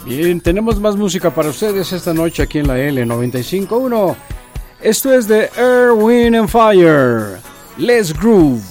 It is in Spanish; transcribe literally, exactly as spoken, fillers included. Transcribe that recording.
Bien, tenemos más música para ustedes esta noche aquí en la L noventa y cinco punto uno. Esto es de Earth, Wind and Fire. Let's Groove.